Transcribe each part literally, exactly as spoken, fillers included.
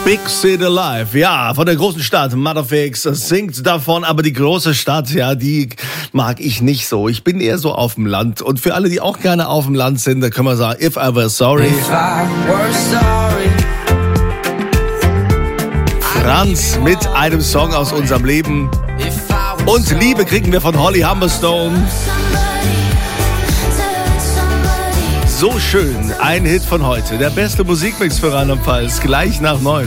Big City Life, ja, von der großen Stadt. Motherfix singt davon, aber die große Stadt, ja, die mag ich nicht so. Ich bin eher so auf dem Land. Und für alle, die auch gerne auf dem Land sind, da können wir sagen, if I were sorry. If I were sorry. Franz mit einem Song aus unserem Leben. Und Liebe kriegen wir von Holly Humberstone. So schön, ein Hit von heute. Der beste Musikmix für Rheinland-Pfalz, gleich nach neun.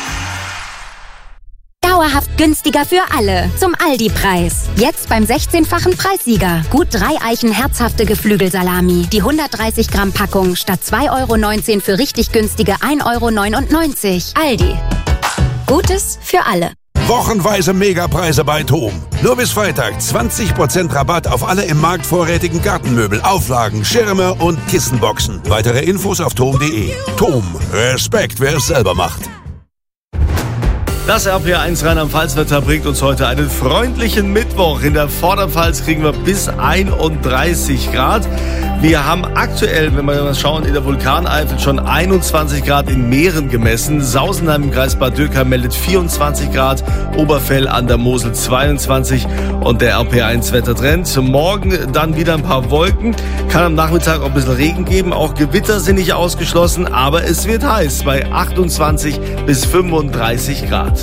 Dauerhaft günstiger für alle. Zum Aldi-Preis. Jetzt beim sechzehnfachen Preissieger. Gut drei Eichen herzhafte Geflügelsalami. Die hundertdreißig Gramm Packung statt zwei Euro neunzehn für richtig günstige ein Euro neunundneunzig. Aldi. Gutes für alle. Wochenweise Megapreise bei TOM. Nur bis Freitag zwanzig Prozent Rabatt auf alle im Markt vorrätigen Gartenmöbel, Auflagen, Schirme und Kissenboxen. Weitere Infos auf tom punkt de. TOM. Respekt, wer es selber macht. Das R P R eins Rheinland-Pfalz-Wetter bringt uns heute einen freundlichen Mittwoch. In der Vorderpfalz kriegen wir bis einunddreißig Grad. Wir haben aktuell, wenn wir mal schauen, in der Vulkaneifel schon einundzwanzig Grad in Mähren gemessen. Sausenheim im Kreis Bad Dürkheim meldet vierundzwanzig Grad, Oberfell an der Mosel zweiundzwanzig und der R P R eins Wettertrend. Morgen dann wieder ein paar Wolken, kann am Nachmittag auch ein bisschen Regen geben, auch Gewitter sind nicht ausgeschlossen, aber es wird heiß bei achtundzwanzig bis fünfunddreißig Grad.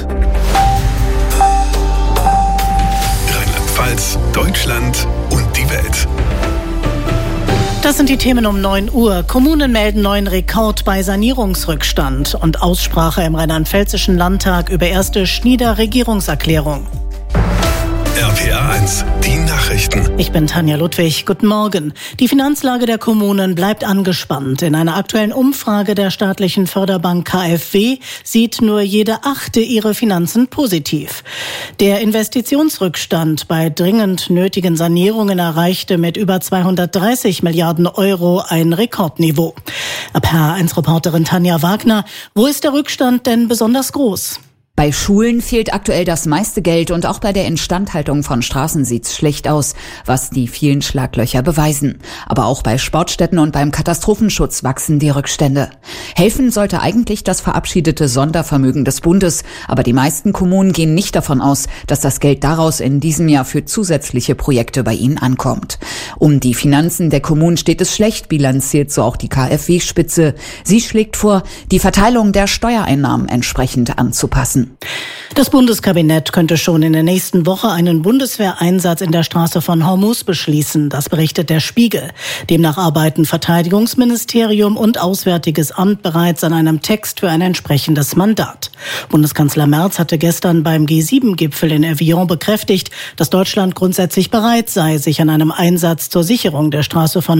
Rheinland-Pfalz, Deutschland und die Welt. Das sind die Themen um neun Uhr. Kommunen melden neuen Rekord bei Sanierungsrückstand und Aussprache im Rheinland-Pfälzischen Landtag über erste Schnieder Regierungserklärung. R P R eins, die Nachrichten. Ich bin Tanja Ludwig. Guten Morgen. Die Finanzlage der Kommunen bleibt angespannt. In einer aktuellen Umfrage der staatlichen Förderbank K f W sieht nur jede Achte ihre Finanzen positiv. Der Investitionsrückstand bei dringend nötigen Sanierungen erreichte mit über zweihundertdreißig Milliarden Euro ein Rekordniveau. R P R eins Reporterin Tanja Wagner, wo ist der Rückstand denn besonders groß? Bei Schulen fehlt aktuell das meiste Geld und auch bei der Instandhaltung von Straßen sieht's schlecht aus, was die vielen Schlaglöcher beweisen. Aber auch bei Sportstätten und beim Katastrophenschutz wachsen die Rückstände. Helfen sollte eigentlich das verabschiedete Sondervermögen des Bundes, aber die meisten Kommunen gehen nicht davon aus, dass das Geld daraus in diesem Jahr für zusätzliche Projekte bei ihnen ankommt. Um die Finanzen der Kommunen steht es schlecht, bilanziert so auch die K f W-Spitze. Sie schlägt vor, die Verteilung der Steuereinnahmen entsprechend anzupassen. Das Bundeskabinett könnte schon in der nächsten Woche einen Bundeswehreinsatz in der Straße von Hormuz beschließen. Das berichtet der Spiegel. Demnach arbeiten Verteidigungsministerium und Auswärtiges Amt bereits an einem Text für ein entsprechendes Mandat. Bundeskanzler Merz hatte gestern beim G sieben Gipfel in Evian bekräftigt, dass Deutschland grundsätzlich bereit sei, sich an einem Einsatz zur Sicherung der Straße von